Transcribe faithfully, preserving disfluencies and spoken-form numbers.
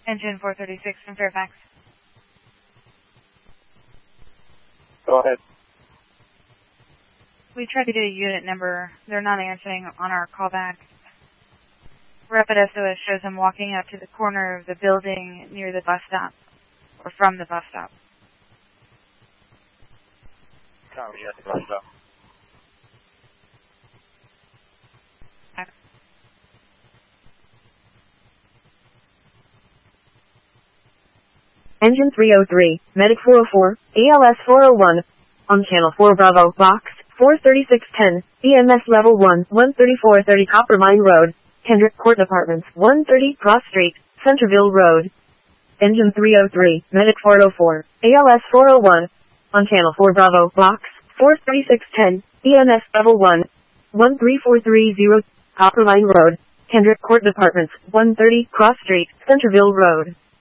Engine four thirty-six from Fairfax. Go ahead. We tried to get a unit number. They're not answering on our callback. Rapid S O S shows them walking up to the corner of the building near the bus stop, or from the bus stop. Copy at the bus stop. Engine three oh three, Medic four oh four, A L S four oh one, on Channel four Bravo, Box four thirty-six ten, E M S Level one, one thirty-four thirty Copper Mine Road, Kendrick Court Apartments, one thirty Cross Street, Centerville Road. Engine three oh three, Medic four oh four, A L S four oh one, on Channel four Bravo, Box four thirty-six ten, E M S Level one, one three four three zero, Copper Mine Road, Kendrick Court Apartments, one thirty Cross Street, Centerville Road.